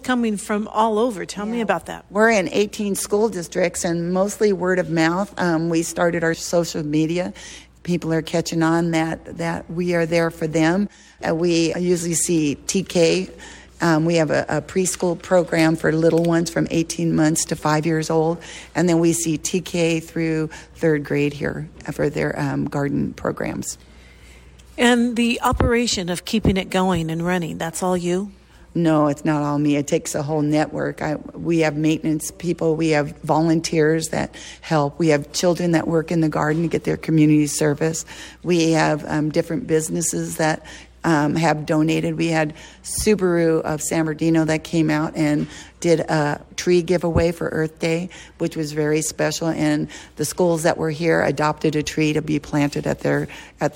coming from all over. Tell me about that. We're in 18 school districts and mostly word of mouth. We started our social media. People are catching on that we are there for them. We usually see TK. We have a preschool program for little ones from 18 months to 5 years old. And then we see TK through third grade here for their garden programs. And the operation of keeping it going and running, that's all you? No, it's not all me. It takes a whole network. We have maintenance people. We have volunteers that help. We have children that work in the garden to get their community service. We have different businesses that have donated. We had Subaru of San Bernardino that came out and did a tree giveaway for Earth Day, which was very special. And the schools that were here adopted a tree to be planted at their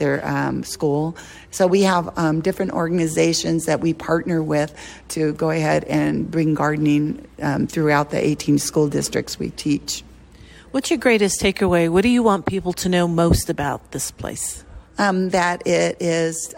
school. So we have different organizations that we partner with to go ahead and bring gardening throughout the 18 school districts we teach. What's your greatest takeaway? What do you want people to know most about this place? That it is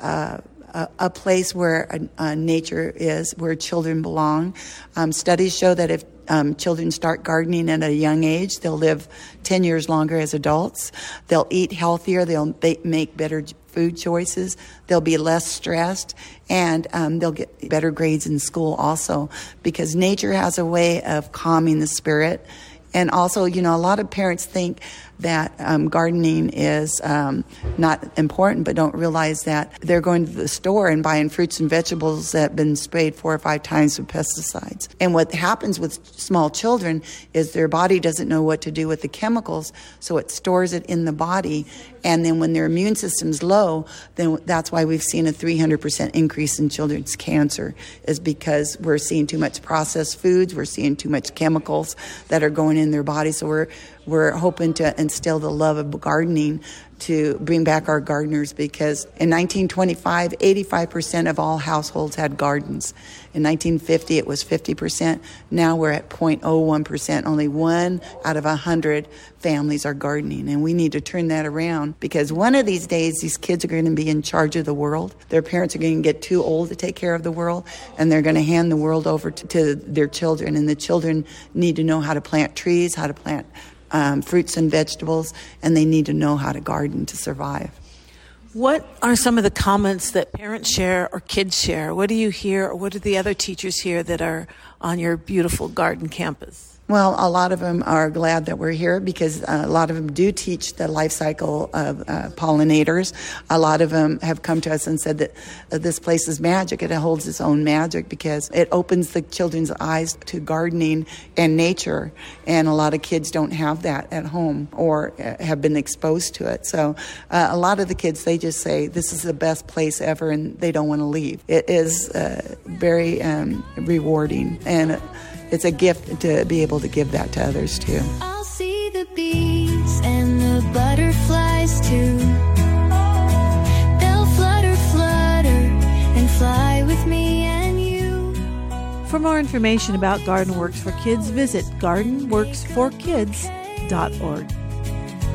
a place where nature is, where children belong. Studies show that if children start gardening at a young age, they'll live 10 years longer as adults. They'll eat healthier. They'll make better food choices. They'll be less stressed, and they'll get better grades in school also, because nature has a way of calming the spirit. And also, a lot of parents think that gardening is not important, but don't realize that they're going to the store and buying fruits and vegetables that have been sprayed 4 or 5 times with pesticides. And what happens with small children is their body doesn't know what to do with the chemicals, so it stores it in the body. And then when their immune system's low, then that's why we've seen a 300% increase in children's cancer, is because we're seeing too much processed foods, we're seeing too much chemicals that are going in their body. So we're hoping to instill the love of gardening to bring back our gardeners, because in 1925, 85% of all households had gardens. In 1950, it was 50%. Now we're at 0.01%. Only 1 out of 100 families are gardening, and we need to turn that around, because one of these days, these kids are going to be in charge of the world. Their parents are going to get too old to take care of the world, and they're going to hand the world over to their children, and the children need to know how to plant trees, how to plant fruits and vegetables, and they need to know how to garden to survive. What are some of the comments that parents share or kids share? What do you hear, or what do the other teachers hear that are on your beautiful garden campus? Well, a lot of them are glad that we're here, because a lot of them do teach the life cycle of pollinators. A lot of them have come to us and said that this place is magic. It holds its own magic because it opens the children's eyes to gardening and nature. And a lot of kids don't have that at home or have been exposed to it. So a lot of the kids, they just say this is the best place ever, and they don't want to leave. It is very rewarding, and it's a gift to be able to give that to others too. I'll see the bees and the butterflies too. They'll flutter, and fly with me and you. For more information about GardenWorks for Kids, visit gardenworksforkids.org.